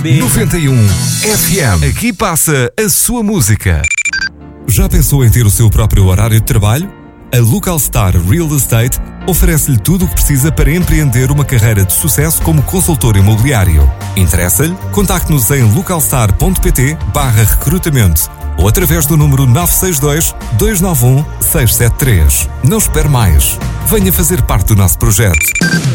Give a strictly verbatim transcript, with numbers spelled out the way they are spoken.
noventa e um F M. Aqui passa a sua música. Já pensou em ter o seu próprio horário de trabalho? A Local Star Real Estate oferece-lhe tudo o que precisa para empreender uma carreira de sucesso como consultor imobiliário. Interessa-lhe? Contacte-nos em localstar.pt barra recrutamento ou através do número nove seis dois, dois nove um, seis sete três. Não espere mais. Venha fazer parte do nosso projeto.